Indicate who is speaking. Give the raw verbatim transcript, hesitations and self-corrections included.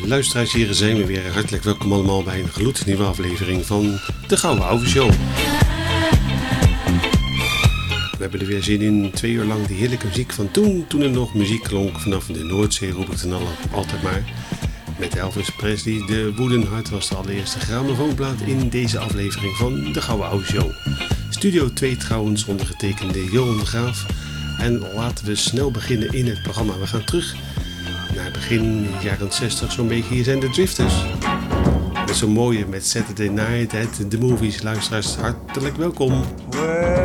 Speaker 1: Luisteraars, hier zijn we weer. Hartelijk welkom allemaal bij een gloednieuwe aflevering van de Gouden Ouwe Show. We hebben er weer zin in, twee uur lang die heerlijke muziek van toen, toen er nog muziek klonk vanaf de Noordzee, roep ik dan altijd maar. Met Elvis Presley, de Wooden Heart was de allereerste grammofoonplaat in deze aflevering van de Gouden Ouwe Show. Studio twee trouwens, ondergetekende Johan de Graaf. En laten we snel beginnen in het programma. We gaan terug naar begin jaren zestig zo'n beetje. Hier zijn de Drifters. Met zo'n mooie met Saturday Night, at the Movies. Luisteraars, hartelijk welkom.